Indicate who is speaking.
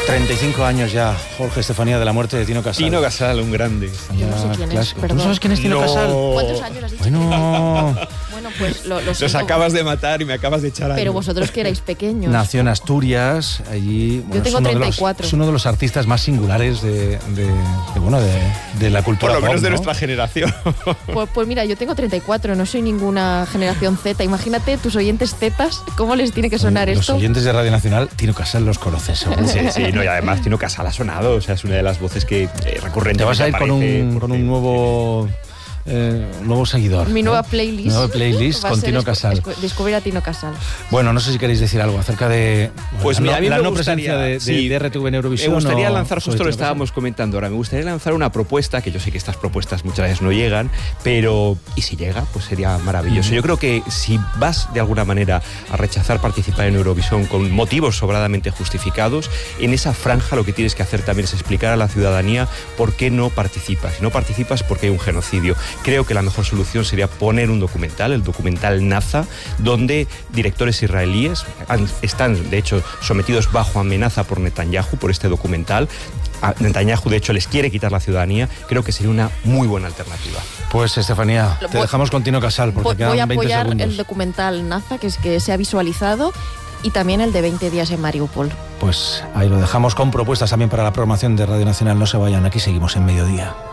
Speaker 1: 35 años ya, Jorge, Estefanía, de la muerte de Tino Casal.
Speaker 2: Tino Casal, un grande.
Speaker 3: Yo no sé quién es, perdón.
Speaker 1: ¿Tú no sabes quién es Tino Casal?
Speaker 3: ¿Cuántos años has dicho?
Speaker 1: Bueno,
Speaker 3: Bueno, pues lo
Speaker 2: Los
Speaker 3: siento.
Speaker 2: acabas de matar y me acabas de echar a...
Speaker 3: Pero vosotros que erais pequeños.
Speaker 1: nació en Asturias, allí...
Speaker 3: Yo tengo 34.
Speaker 1: Es uno de los artistas más singulares de la cultura
Speaker 2: Por lo menos
Speaker 1: pop,
Speaker 2: de
Speaker 1: ¿no?
Speaker 2: nuestra generación.
Speaker 3: Pues mira, yo tengo 34, no soy ninguna generación Z. Imagínate tus oyentes Zetas, ¿cómo les tiene que sonar
Speaker 1: Los
Speaker 3: esto?
Speaker 1: oyentes de Radio Nacional, Tino Casal los conoces, seguro.
Speaker 2: Sí, sí, no, y además Tino Casal ha sonado, o sea, es una de las voces que recurrentemente
Speaker 1: Te vas a ir con
Speaker 2: aparece
Speaker 1: un nuevo seguidor.
Speaker 3: Mi nueva playlist.
Speaker 1: Nueva playlist
Speaker 3: va a
Speaker 1: con
Speaker 3: ser
Speaker 1: Tino Casal.
Speaker 3: Descubrir a Tino Casal.
Speaker 1: Bueno, no sé si queréis decir algo acerca de
Speaker 2: Pues mira, a mí
Speaker 1: la
Speaker 2: me
Speaker 1: no
Speaker 2: gustaría,
Speaker 1: presencia de RTV en Eurovisión.
Speaker 2: Me gustaría
Speaker 1: o
Speaker 2: lanzar, justo
Speaker 1: Tino
Speaker 2: lo
Speaker 1: Casal.
Speaker 2: estábamos comentando ahora, me gustaría lanzar una propuesta, que yo sé que estas propuestas muchas veces no llegan, pero y si llega, pues sería maravilloso. Yo creo que si vas de alguna manera a rechazar participar en Eurovisión con motivos sobradamente justificados, en esa franja lo que tienes que hacer también es explicar a la ciudadanía por qué no participas. Si no participas, porque hay un genocidio. Creo que la mejor solución sería poner un documental, el documental Naza, donde directores israelíes están, de hecho, sometidos bajo amenaza por Netanyahu, por este documental. Netanyahu, de hecho, les quiere quitar la ciudadanía. Creo que sería una muy buena alternativa.
Speaker 1: Pues, Estefanía, te dejamos con Tino Casal, porque
Speaker 3: Voy a
Speaker 1: quedan 20
Speaker 3: apoyar
Speaker 1: segundos.
Speaker 3: el documental Naza, que se ha visualizado, y también el de 20 días en Mariupol.
Speaker 1: Pues ahí lo dejamos con propuestas también para la programación de Radio Nacional. No se vayan, aquí seguimos en Mediodía.